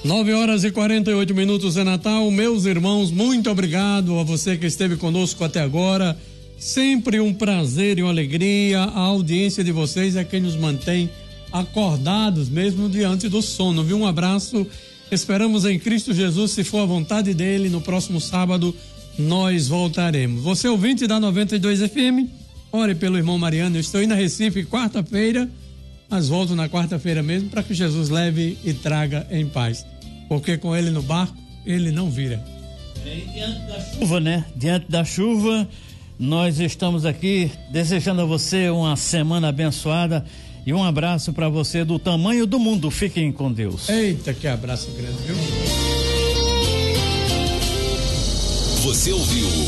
9h48 é Natal. Meus irmãos, muito obrigado a você que esteve conosco até agora. Sempre um prazer e uma alegria. A audiência de vocês é quem nos mantém acordados mesmo diante do sono, viu? Um abraço. Esperamos em Cristo Jesus, se for a vontade dele, no próximo sábado nós voltaremos. Você ouvinte da 92 FM, ore pelo irmão Mariano. Eu estou indo a Recife quarta-feira, mas volto na quarta-feira mesmo para que Jesus leve e traga em paz. Porque com ele no barco, ele não vira. Diante da chuva, né? Diante da chuva, nós estamos aqui desejando a você uma semana abençoada e um abraço para você do tamanho do mundo. Fiquem com Deus. Eita, que abraço grande, viu? Você ouviu